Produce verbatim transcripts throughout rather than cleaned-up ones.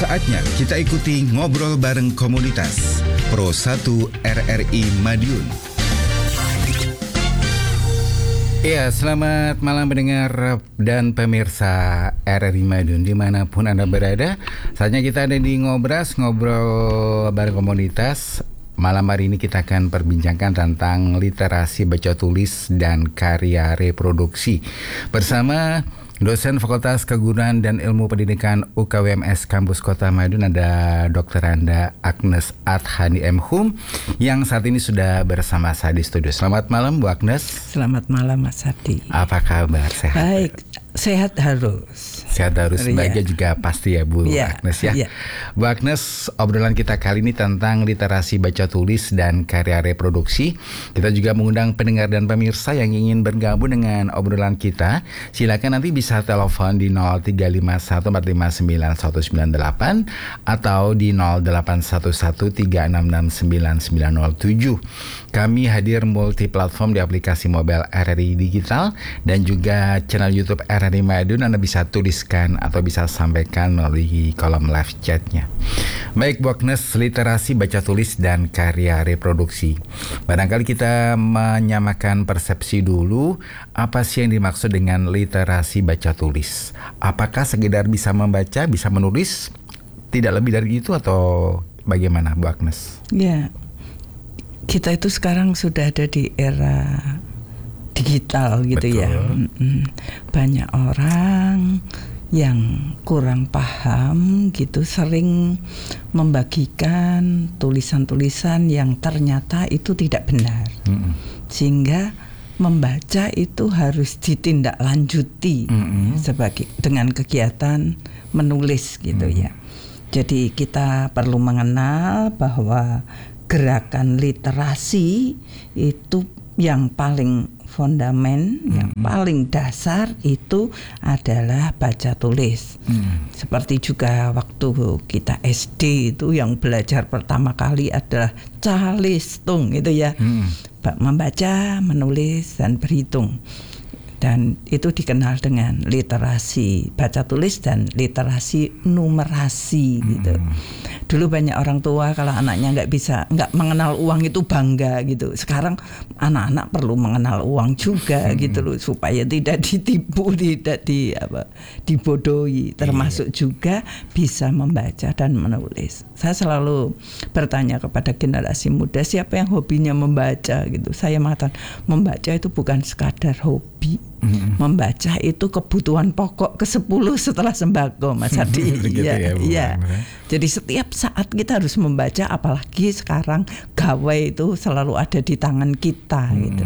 Saatnya kita ikuti ngobrol bareng komunitas Pro satu R R I Madiun. Ya, selamat malam pendengar dan pemirsa R R I Madiun dimanapun Anda berada. Saatnya kita ada di Ngobras, ngobrol bareng komunitas. Malam hari ini kita akan perbincangkan tentang literasi baca tulis dan karya reproduksi bersama dosen Fakultas Keguruan dan Ilmu Pendidikan U K W M S Kampus Kota Madiun, ada Doktor Anda Agnes Adhani M Hum yang saat ini sudah bersama saya di studio. Selamat malam Bu Agnes. Selamat malam Mas Hadi. Apa kabar? Sehat? Baik, sehat harus. Sehat harus, bahagia ya. juga pasti ya Bu ya, Agnes ya. ya. Bu Agnes, obrolan kita kali ini tentang literasi baca tulis dan karya reproduksi. Kita juga mengundang pendengar dan pemirsa yang ingin bergabung dengan obrolan kita. Silakan nanti bisa telepon di nol tiga lima satu empat lima sembilan satu sembilan delapan atau di nol delapan satu satu tiga enam enam sembilan sembilan nol tujuh. Kami hadir multi platform di aplikasi mobile R R I Digital dan juga channel YouTube R R I Madiun. Anda bisa tuliskan atau bisa sampaikan melalui kolom live chatnya. Baik Bu Agnes, literasi baca tulis dan karya reproduksi. Barangkali kita menyamakan persepsi dulu, apa sih yang dimaksud dengan literasi baca tulis? Apakah sekedar bisa membaca, bisa menulis, tidak lebih dari itu atau bagaimana Bu Agnes? Ya, kita itu sekarang sudah ada di era digital gitu. Betul. Ya. Banyak orang yang kurang paham gitu sering membagikan tulisan-tulisan yang ternyata itu tidak benar. Mm-mm. Sehingga membaca itu harus ditindaklanjuti mm-hmm. sebagai dengan kegiatan menulis gitu mm. ya. Jadi kita perlu mengenal bahwa gerakan literasi itu yang paling fondamen, mm-hmm. yang paling dasar itu adalah baca tulis. Mm. Seperti juga waktu kita S D itu yang belajar pertama kali adalah calistung gitu ya. Mm. Membaca, menulis dan berhitung. Dan itu dikenal dengan literasi baca tulis dan literasi numerasi gitu. Hmm. Dulu banyak orang tua kalau anaknya nggak bisa, nggak mengenal uang itu bangga gitu. Sekarang anak-anak perlu mengenal uang juga hmm. gitu loh, supaya tidak ditipu, tidak di apa dibodohi. Termasuk iya. juga bisa membaca dan menulis. Saya selalu bertanya kepada generasi muda, siapa yang hobinya membaca gitu. Saya mengatakan membaca itu bukan sekadar hobi. Mm-hmm. Membaca itu kebutuhan pokok kesepuluh setelah sembako, Mas Hadi. Iya, ya, ya. Jadi setiap saat kita harus membaca, apalagi sekarang gawai itu selalu ada di tangan kita mm. gitu.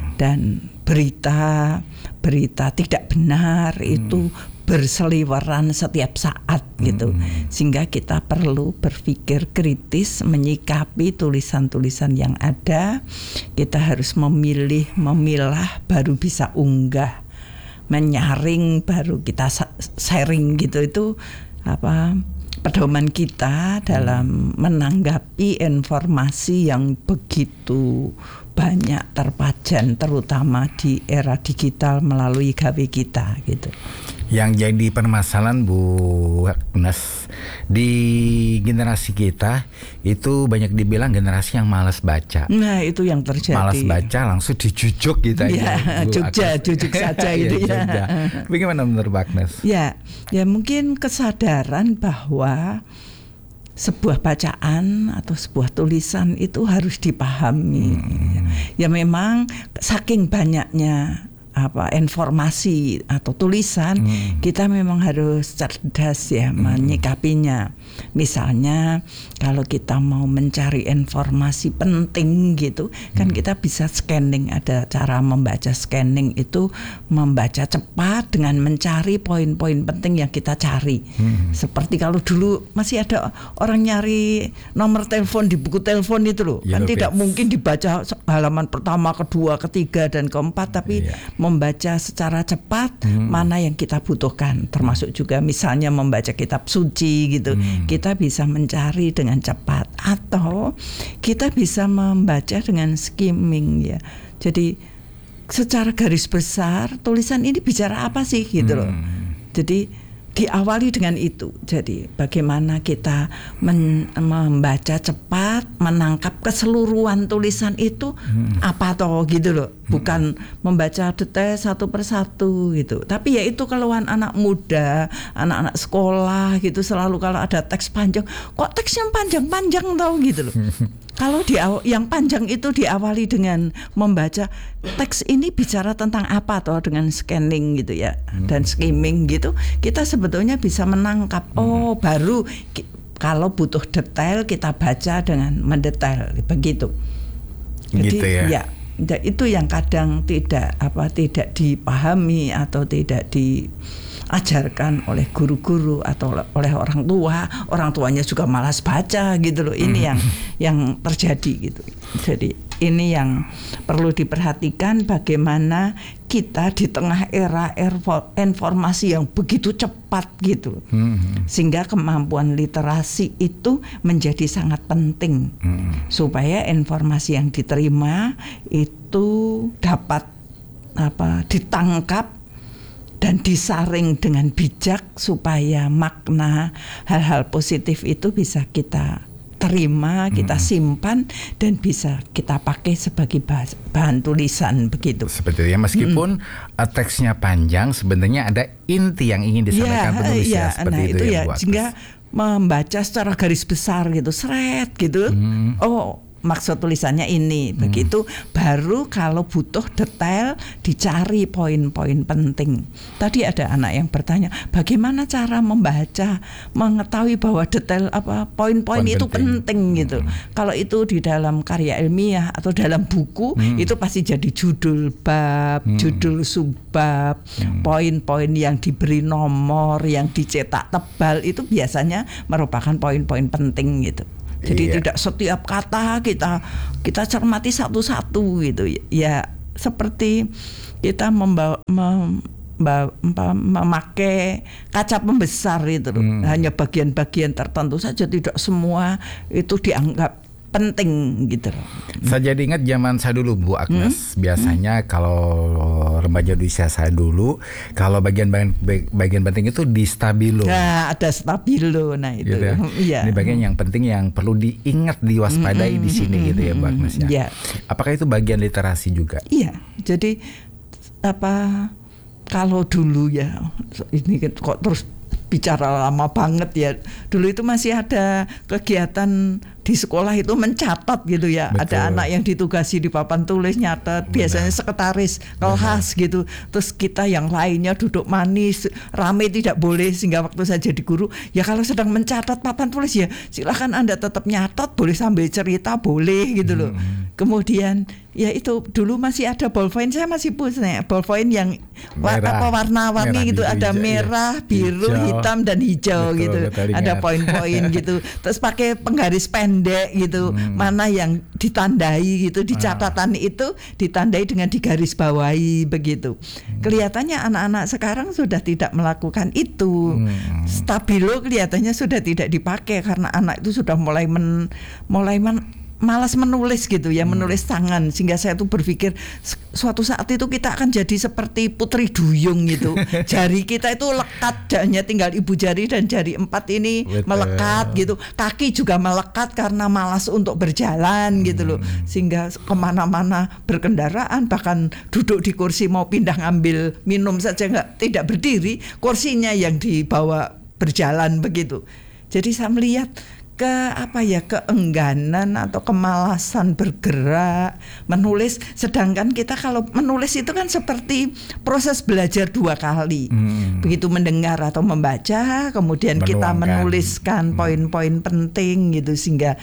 Dan berita berita tidak benar mm. itu berseliweran setiap saat gitu. Hmm. Sehingga kita perlu berpikir kritis menyikapi tulisan-tulisan yang ada. Kita harus memilih, memilah baru bisa unggah. Menyaring baru kita sharing gitu. Itu apa pedoman kita dalam menanggapi informasi yang begitu banyak terpajan, terutama di era digital melalui gawe kita gitu. Yang jadi permasalahan Bu Agnes, di generasi kita itu banyak dibilang generasi yang malas baca. Nah itu yang terjadi. Malas baca langsung dijujuk gitu ya, aja. Jogja, jujuk saja gitu ya. ya. Bagaimana menurut Bu Agnes? Ya, ya mungkin kesadaran bahwa sebuah bacaan atau sebuah tulisan itu harus dipahami. Hmm. Ya memang saking banyaknya apa informasi atau tulisan hmm. kita memang harus cerdas ya hmm. menyikapinya. Misalnya kalau kita mau mencari informasi penting gitu hmm. kan kita bisa scanning, ada cara membaca scanning itu membaca cepat dengan mencari poin-poin penting yang kita cari. Hmm. Seperti kalau dulu masih ada orang nyari nomor telepon di buku telepon itu loh. Ya, kan tidak mungkin dibaca halaman pertama, kedua, ketiga dan keempat, tapi ya. membaca secara cepat hmm. mana yang kita butuhkan, termasuk juga misalnya membaca kitab suci gitu. Hmm. Kita bisa mencari dengan cepat atau kita bisa membaca dengan skimming ya. Jadi secara garis besar tulisan ini bicara apa sih gitu loh. Hmm. Jadi diawali dengan itu. Jadi bagaimana kita men, membaca cepat, menangkap keseluruhan tulisan itu hmm. apa toh gitu loh. Bukan hmm. membaca detail satu persatu gitu. Tapi ya itu keluhan anak muda, anak-anak sekolah gitu, selalu kalau ada teks panjang, kok teksnya panjang-panjang tau gitu loh. Kalau di yang panjang itu diawali dengan membaca teks ini bicara tentang apa toh, dengan scanning gitu ya hmm. dan skimming gitu, kita sebetulnya bisa menangkap. Hmm. Oh, baru kalau butuh detail kita baca dengan mendetail begitu. Jadi gitu ya. ya itu yang kadang tidak apa tidak dipahami atau tidak diajarkan oleh guru-guru atau oleh orang tua. Orang tuanya juga malas baca gitu loh. Ini yang yang terjadi gitu. Jadi ini yang perlu diperhatikan, bagaimana kita di tengah era informasi yang begitu cepat gitu, hmm. sehingga kemampuan literasi itu menjadi sangat penting, hmm. supaya informasi yang diterima itu dapat apa ditangkap dan disaring dengan bijak, supaya makna hal-hal positif itu bisa kita terima, kita simpan, dan bisa kita pakai sebagai bahan tulisan begitu. Seperti ya, meskipun hmm. teksnya panjang, sebenarnya ada inti yang ingin disampaikan ya, penulis ya, ya seperti nah itu, itu ya, ya, sehingga membaca secara garis besar gitu, seret gitu. Hmm. Oh, maksud tulisannya ini, hmm. begitu. Baru kalau butuh detail dicari poin-poin penting. Tadi ada anak yang bertanya, bagaimana cara membaca, mengetahui bahwa detail apa poin-poin itu penting, penting gitu. Hmm. Kalau itu di dalam karya ilmiah atau dalam buku, hmm. itu pasti jadi judul bab, hmm. judul subbab, hmm. poin-poin yang diberi nomor, yang dicetak tebal, itu biasanya merupakan poin-poin penting gitu. Jadi iya. tidak setiap kata kita kita cermati satu-satu gitu ya, seperti kita membawa mem, memakai kaca pembesar itu hmm. hanya bagian-bagian tertentu saja, tidak semua itu dianggap penting gitu. Saya jadi ingat zaman saya dulu Bu Agnes, hmm? biasanya hmm? kalau remaja di usia saya dulu, kalau bagian-bagian bagian penting itu di stabilo. Nah, ada stabilo, nah itu. Gitu ya. Iya. Ini bagian yang penting yang perlu diingat, diwaspadai hmm, di sini hmm, gitu ya Bu Agnes ya. Iya. Apakah itu bagian literasi juga? Iya. Jadi apa kalau dulu ya, ini kok terus bicara lama banget ya. Dulu itu masih ada kegiatan di sekolah itu mencatat gitu ya. Betul. Ada anak yang ditugasi di papan tulis nyatet. Benar. Biasanya sekretaris kelas gitu. Terus kita yang lainnya duduk manis, rame tidak boleh, sehingga waktu saya jadi guru, ya kalau sedang mencatat papan tulis ya silakan Anda tetap nyatat, boleh sambil cerita boleh gitu loh. Hmm. Kemudian ya itu dulu masih ada ballpoint, saya masih punya ballpoint yang merah, apa warna-warni gitu, biru, ada hijau, merah, biru, hijau, hitam dan hijau. Betul, gitu. Ada poin-poin gitu. Terus pakai penggaris pendek gitu. Hmm. Mana yang ditandai gitu, di catatan ah. itu ditandai dengan digaris bawahi begitu. Hmm. Kelihatannya anak-anak sekarang sudah tidak melakukan itu. Hmm. Stabilo kelihatannya sudah tidak dipakai karena anak itu sudah mulai men, mulai men, malas menulis gitu ya, hmm. menulis tangan, sehingga saya tuh berpikir suatu saat itu kita akan jadi seperti Putri Duyung gitu. Jari kita itu lekat, hanya tinggal ibu jari dan jari empat ini betul. Melekat gitu. Kaki juga melekat karena malas untuk berjalan hmm. gitu loh, sehingga kemana-mana berkendaraan, bahkan duduk di kursi mau pindah ngambil minum saja nggak, tidak berdiri, kursinya yang dibawa berjalan begitu. Jadi saya melihat ke apa ya keengganan atau kemalasan bergerak menulis, sedangkan kita kalau menulis itu kan seperti proses belajar dua kali. Hmm. Begitu mendengar atau membaca, kemudian menuangkan, kita menuliskan hmm. poin-poin penting gitu, sehingga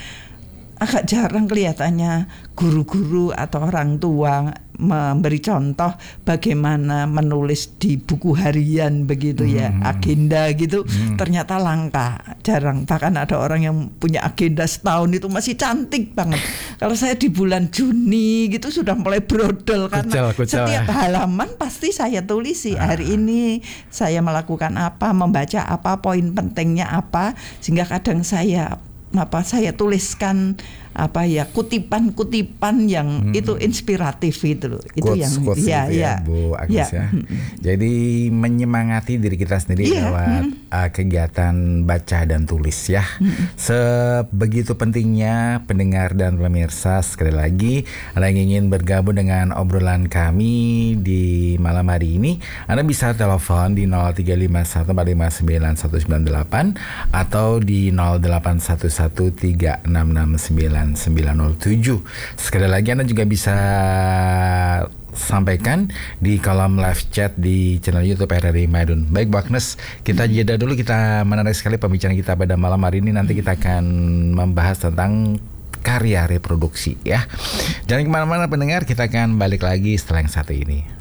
agak jarang kelihatannya guru-guru atau orang tua memberi contoh bagaimana menulis di buku harian begitu ya, hmm. agenda gitu, hmm. ternyata langka, jarang. Bahkan ada orang yang punya agenda setahun itu masih cantik banget. Kalau saya di bulan Juni gitu sudah mulai brodol karena kucel, kucel. Setiap halaman pasti saya tulis sih, ah. hari ini saya melakukan apa, membaca apa, poin pentingnya apa, sehingga kadang saya apa saya tuliskan apa ya kutipan-kutipan yang hmm. itu inspiratif itu loh. Itu quotes, yang quotes ya, gitu ya, ya Bu Agnes ya. ya. Hmm. Jadi menyemangati diri kita sendiri ya. lewat hmm. uh, kegiatan baca dan tulis ya. Hmm. Sebegitu pentingnya pendengar dan pemirsa, sekali lagi Anda yang ingin bergabung dengan obrolan kami di malam hari ini, Anda bisa telepon di nol tiga lima satu empat lima sembilan satu sembilan delapan atau di nol delapan satu satu tiga enam enam sembilan sembilan nol tujuh. Sekali lagi Anda juga bisa sampaikan di kolom live chat di channel YouTube R R I Madiun. Baik Bu Agnes, kita jeda dulu, kita menarik sekali pembicaraan kita pada malam hari ini. Nanti kita akan membahas tentang karya reproduksi ya. Jangan kemana-mana pendengar, kita akan balik lagi setelah yang satu ini.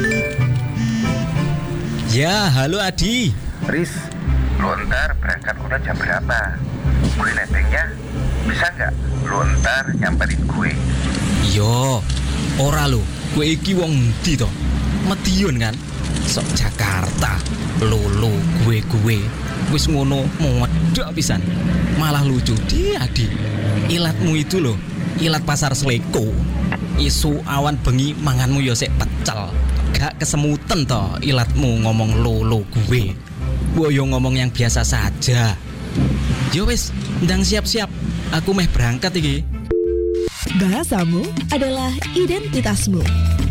Ya, halo Adi. Riz, lu ntar berangkat udah jam berapa? Gue nebengnya bisa nggak? Lu ntar nyamperin gue. Yo, ora lu, gue iki wong ndi to? Madiun kan? Sok Jakarta. Lulu gue gue. Wis ngono modok pisan. Malah lucu di Adi. Ilatmu itu loh, ilat pasar Sleko. Isu awan bengi manganmu yo sik pecel. Gak kesemutan toh ilatmu ngomong lulu gue. Gue yo ngomong yang biasa saja. Yo wis, ndang siap-siap. Aku meh berangkat iki. Bahasamu adalah identitasmu.